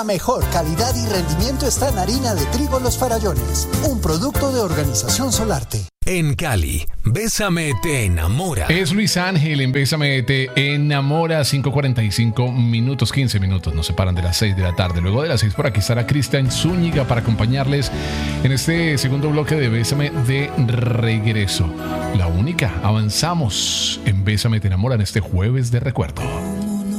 La mejor calidad y rendimiento está en harina de trigo Los Farallones, un producto de Organización Solarte. En Cali, Bésame te enamora. Es Luis Ángel en Bésame te enamora. 5:45 minutos, 15 minutos nos separan de las 6 de la tarde. Luego de las 6 por aquí estará Cristian Zúñiga para acompañarles en este segundo bloque de Bésame de regreso. La única, avanzamos en Bésame te enamora en este jueves de recuerdo.